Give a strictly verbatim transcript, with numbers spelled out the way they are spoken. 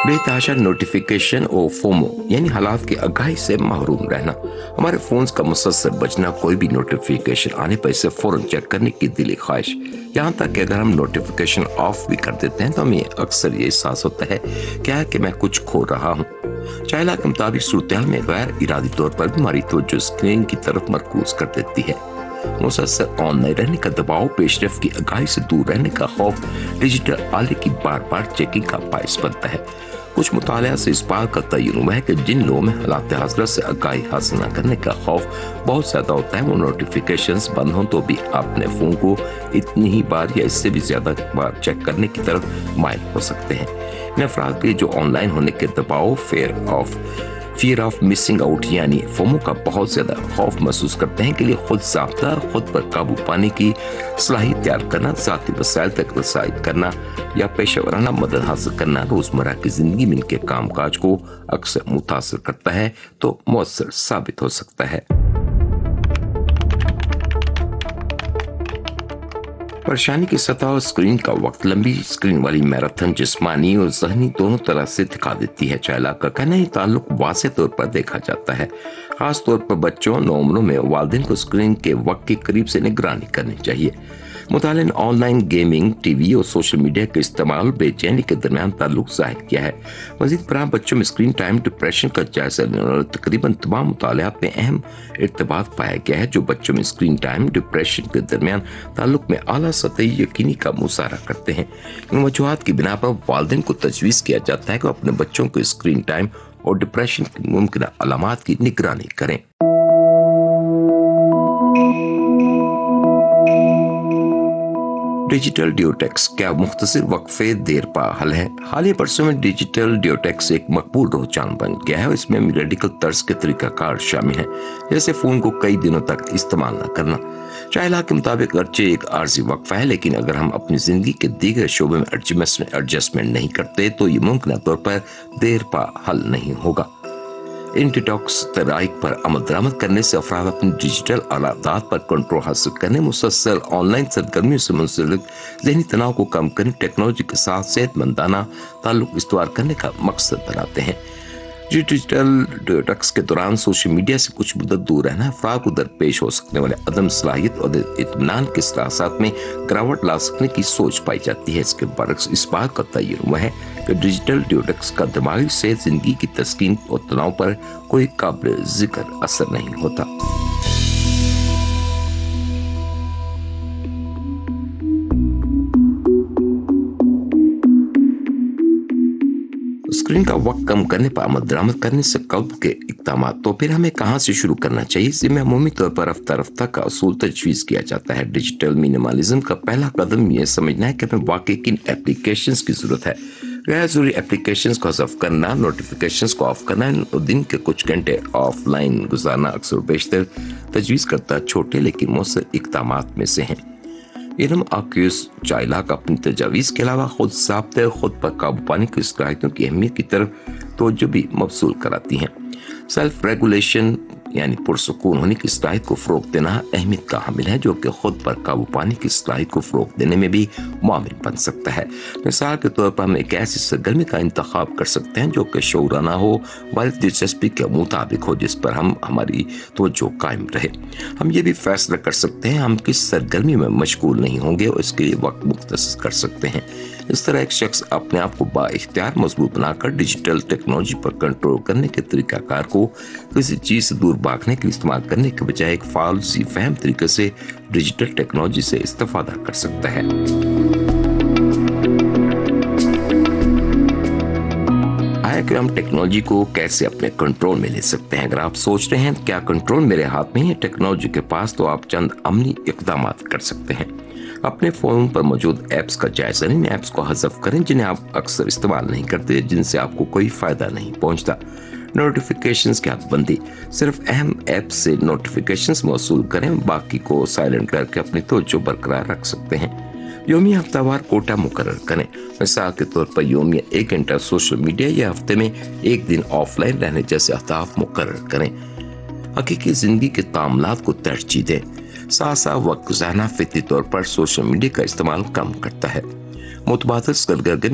बेतहाशा नोटिफिकेशन और फोमो यानी हालात की आगाही से महरूम रहना। हमारे फोन्स का मुसलसल बजना, कोई भी नोटिफिकेशन आने पर इसे फौरन चेक करने की दिली ख्वाहिश, यहाँ तक कि अगर हम नोटिफिकेशन ऑफ भी कर देते हैं तो हमें अक्सर ये एहसास होता है क्या है कि मैं कुछ खो रहा हूँ। चाइला के मुताबिक सूरत-ए-हाल में गैर इरादी तौर पर भी हमारी तवज्जो स्क्रीन की तरफ मरकूज कर देती है। मुसलसल ऑनलाइन रहने का दबाव, पेशरफ की आगाही से दूर रहने का खौफ डिजिटल आले की बार बार चेकिंग का बाइस बनता है। कुछ मुतालिया से इस बात का तयन हुआ है कि जिन लोगों में हालात हाज़िरा से आगाही हासिल न करने का खौफ बहुत ज्यादा होता है, वो नोटिफिकेशंस बंद हों तो भी अपने फोन को इतनी ही बार या इससे भी ज्यादा बार चेक करने की तरफ माइल हो सकते हैं। इन अफराद के जो ऑनलाइन होने के दबाव, fair of fear of missing out यानी फोमो का बहुत ज्यादा खौफ महसूस करते हैं के लिए खुद साफ्ता, खुद पर काबू पाने की सलाहियत तैयार करना, ज़ाती वसाइल तक रसाई करना या पेशेवराना मदद हासिल करना रोजमर्रा की जिंदगी में इनके कामकाज को अक्सर मुतासर करता है तो मौसर साबित हो सकता है। परेशानी की सतह और स्क्रीन का वक्त, लंबी स्क्रीन वाली मैराथन जिस्मानी और ज़हनी दोनों तरह से थका देती है। चाइला का कहना है ताल्लुक वाज़ेह तौर पर देखा जाता है, खास तौर पर बच्चों नौमरों में वालिदैन को स्क्रीन के वक्त के करीब से निगरानी करनी चाहिए। मुतालिन ऑनलाइन गेमिंग, टीवी और सोशल मीडिया के इस्तेमाल बेचैनी के दरमियान ताल्लुक जाहिर किया है। मजीद बराह बच्चों में स्क्रीन टाइम डिप्रेशन का जायजा लेने और तकरीबन तमाम मुतालियात में अहम इर्तिबात पाया गया है जो बच्चों में स्क्रीन टाइम डिप्रेशन के दरमियान ताल्लुक में आला सतही यकीनी का मुजाहरा करते हैं। इन वजूहात की बिना पर वालिदैन को तजवीज़ किया जाता है कि अपने बच्चों को स्क्रीन टाइम और डिप्रेशन की मुमकिन अलामात की निगरानी करें। डिजिटल डियोटेक्स क्या मुख्तसर वक्फे देर पा हल है? हालिया बरसों में डिजिटल डियोटेक्स एक मकबूल रुझान बन गया है और इसमें मेडिकल तर्ज के तरीकाकार शामिल हैं, जैसे फोन को कई दिनों तक इस्तेमाल न करना। चाइला के मुताबिक अगरचे एक आर्जी वक्फा है, लेकिन अगर हम अपनी जिंदगी के दीगर शोबे में एडजस्टमेंट नहीं करते तो ये मुमकिन तौर पर देर पा हल नहीं होगा। इन डिटॉक्स तराइक पर अमल दरामद करने से अफराद अपनी डिजिटल आलादात पर कंट्रोल हासिल करने, मुसलसल ऑनलाइन सरगर्मियों से मुंसलिक ज़हनी तनाव को कम करने, टेक्नोलॉजी के साथ सेहतमंदाना ताल्लुक इस्तवार करने का मकसद बनाते हैं। डिजिटल डिटॉक्स के दौरान सोशल मीडिया से कुछ मुद्दत दूर रहना अफराद को दरपेश हो सकने वाले अदम सलाहियत और इत्मीनान के सलासात में गिरावट ला सकने की सोच पाई जाती है। इसके बरक्स इस बात का तयन हुआ है कि डिजिटल डिटॉक्स का दिमागी सेहत, जिंदगी की तस्कीन और तनाव पर कोई काबिल जिक्र असर नहीं होता। स्क्रीन का वक्त कम करने पर अमल दरामद करने से कब्ल के इक़दाम, तो फिर हमें कहाँ से शुरू करना चाहिए? इसमें अमूमी तौर पर रफ्ता रफ्ता का असूल तजवीज़ किया जाता है। डिजिटल मिनिमलिज्म का पहला कदम यह समझना है कि हमें वाकई किन एप्लीकेशंस की ज़रूरत है। गैर ज़रूरी एप्लीकेशंस को हज़फ करना, नोटिफिकेशंस को ऑफ करना और दिन के कुछ घंटे ऑफलाइन गुजारना अक्सर बेशतर तजवीज़ करता छोटे लेकिन मौसर इक़दामात में से हैं। इल्म आक्यूस चाइला का अपनी तजावीज़ के अलावा खुद साब्ते खुद पर काबू पाने की सलाहियतों की अहमियत की तरफ तवज्जो भी मबसूल कराती हैं। सेल्फ रेगुलेशन यानी पुरसुकून होने की सलाहियत को फ़रोग़ देना अहमियत का हामिल है, जो कि खुद पर काबू पाने की सलाहियत को फ़रोग़ देने में भी मुआविन बन सकता है। मिसाल के तौर पर हम एक ऐसी सरगर्मी का इंतखाब कर सकते हैं जो कि शऊराना हो, हमारी दिलचस्पी के मुताबिक हो, जिस पर हम हमारी तवज्जो कायम रहे। हम ये भी फैसला कर सकते हैं हम किस सरगर्मी में मशगूल नहीं होंगे और इसके लिए वक्त मुख्तस कर सकते हैं। इस तरह एक शख्स अपने आप को बाइख्तियार मजबूत बनाकर डिजिटल टेक्नोलॉजी पर कंट्रोल करने के तरीकाकार को किसी चीज़ से दूर भागने के लिए इस्तेमाल करने के बजाय एक फालसी फहम तरीके से डिजिटल टेक्नोलॉजी से इस्तेफादा कर सकता है। आया कि हम टेक्नोलॉजी को कैसे अपने कंट्रोल में ले सकते हैं? अगर आप सोच रहे हैं क्या कंट्रोल मेरे हाथ में है टेक्नोलॉजी के पास, तो आप चंद अमली इक़दाम कर सकते हैं। अपने फ़ोन पर मौजूद ऐप्स का जायजा लें, ऐप्स को हज़फ करें जिन्हें आप अक्सर इस्तेमाल नहीं करते, जिनसे आपको कोई फ़ायदा नहीं पहुंचता। नोटिफिकेशंस की हदबंदी, सिर्फ अहम ऐप्स से नोटिफिकेशंस मौसूल करें, बाकी को साइलेंट करके अपनी तवज्जो बरकरार रख सकते हैं। योमिया हफ्तावार कोटा मुकर्रर करें, मिसाल के तौर पर योमिया एक घंटा सोशल मीडिया या हफ्ते में एक दिन ऑफलाइन रहने जैसे अहदाफ मुकर्रर करें। हकीकी ज़िंदगी के तामुलात को तरजीह दें। साथ साथ वक्त गुजारना फितरी तौर पर सोशल मीडिया का इस्तेमाल कम करता है। मुतबादिल सरगर्मी